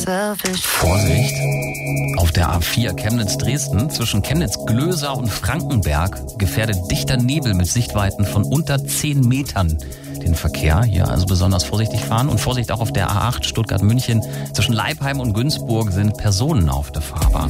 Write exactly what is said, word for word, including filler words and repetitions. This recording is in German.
Vorsicht! Auf der A vier Chemnitz-Dresden zwischen Chemnitz-Glöser und Frankenberg gefährdet dichter Nebel mit Sichtweiten von unter zehn Metern den Verkehr. Hier also besonders vorsichtig fahren. Und Vorsicht auch auf der A acht Stuttgart-München. Zwischen Leipheim und Günzburg sind Personen auf der Fahrbahn.